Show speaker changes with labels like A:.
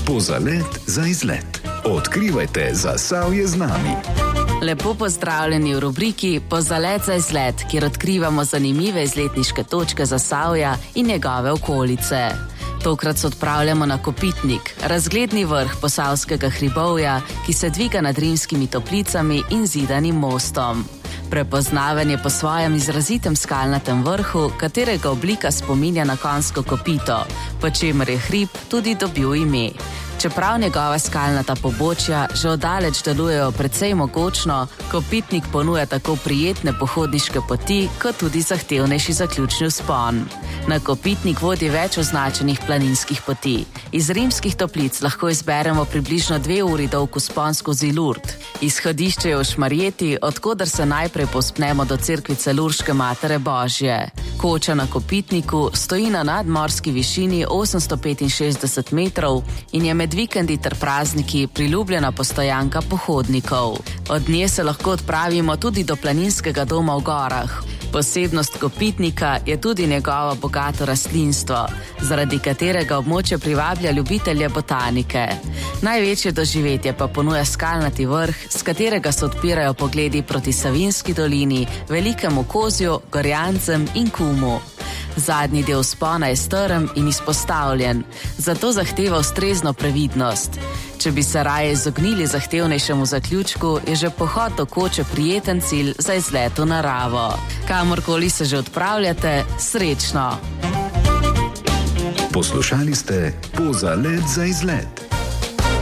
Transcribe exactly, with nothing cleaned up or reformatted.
A: Pozalet za izlet. Odkrivajte Zasavje z nami.
B: Lepo pozdravljeni v rubriki Pozalet za izlet, kjer odkrivamo zanimive izletniške točke Zasavja in njegove okolice. Tokrat se odpravljamo na Kopitnik, razgledni vrh Posavskega hribovja, ki se dviga nad Rimskimi Toplicami in Zidanim mostom. Prepoznaven je po svojem izrazitem skalnatem vrhu, katerega oblika spominja na konjsko kopito, po čemer je hrib tudi dobil ime. Čeprav njegova skalnata pobočja že oddaleč delujejo precej mogočno, Kopitnik ponuja tako prijetne pohodniške poti, kot tudi zahtevnejši zaključni vzpon. Na Kopitnik vodi več označenih planinskih poti. Iz Rimskih Toplic lahko izberemo približno dve uri dolg vzpon skozi Lurd. Izhodišče je v Šmarjeti, odkoder se najprej povzpnemo do cerkvice Lurške Matere Božje. Koča na Kopitniku stoji na nadmorski višini osemsto petinšestdeset metrov in je med vikendi ter prazniki priljubljena postojanka pohodnikov. Od nje se lahko odpravimo tudi do planinskega doma v gorah. Posebnost Kopitnika je tudi njegovo bogato rastlinstvo, zaradi katerega območje privablja ljubitelje botanike. Največje doživetje pa ponuja skalnati vrh, s katerega se odpirajo pogledi proti Savinjski dolini, Velikemu Kozju, Gorjancem in Kumu. Zadnji del vzpona je strm in izpostavljen, zato zahteva ustrezno previdnost. Če bi se raje izognili zahtevnejšemu zaključku, je že pohod do Koče prijeten cilj za izlet v naravo. Kamorkoli se že odpravljate, srečno!
A: Poslušali ste Pozalet za izlet.